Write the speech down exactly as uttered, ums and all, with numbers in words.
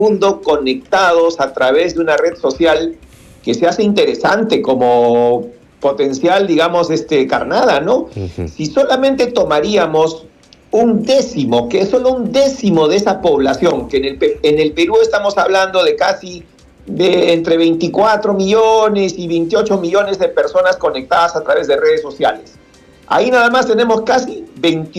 mundo conectados a través de una red social que se hace interesante como potencial, digamos, este, carnada, ¿no? Uh-huh. Si solamente tomaríamos un décimo, que es solo un décimo de esa población, que en el, en el Perú estamos hablando de casi de entre veinticuatro millones y veintiocho millones de personas conectadas a través de redes sociales. Ahí nada más tenemos casi veintiocho